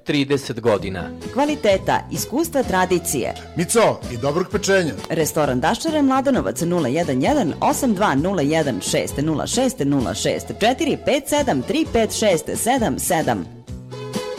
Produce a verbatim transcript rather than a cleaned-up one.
trideset godina. Kvaliteta, iskustva, tradicije. Mico, i dobrog pečenja. Restoran Daščara, Mladenovac, nula jedan jedan osam dva nula jedan šest nula šest nula šest četiri pet sedam tri pet šest sedam sedam.